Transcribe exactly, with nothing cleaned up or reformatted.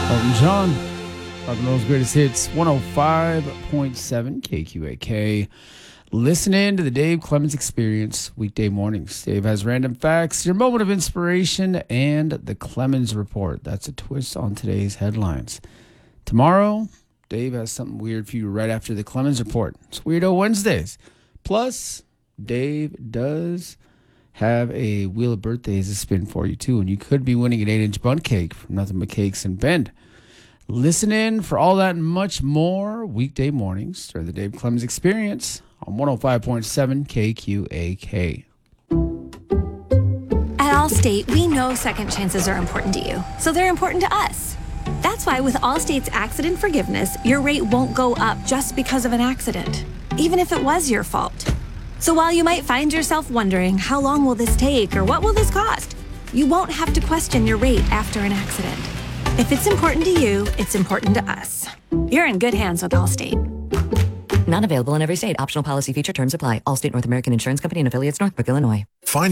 Elton John, rock and roll's greatest hits, one oh five point seven K Q A K. Listen to the Dave Clemens Experience weekday mornings. Dave has random facts, your moment of inspiration, and the Clemens Report. That's a twist on today's headlines. Tomorrow, Dave has something weird for you right after the Clemens Report. It's Weirdo Wednesdays. Plus, Dave does have a Wheel of Birthdays to spin for you, too. And you could be winning an eight-inch bundt cake from Nothing But Cakes and Bend. Listen in for all that and much more weekday mornings during the Dave Clemens Experience on one oh five point seven K Q A K. At Allstate, we know second chances are important to you, so they're important to us. That's why with Allstate's accident forgiveness, your rate won't go up just because of an accident, even if it was your fault. So while you might find yourself wondering, how long will this take or what will this cost? You won't have to question your rate after an accident. If it's important to you, it's important to us. You're in good hands with Allstate. Not available in every state. Optional policy feature terms apply. Allstate North American Insurance Company and affiliates, Northbrook, Illinois. Find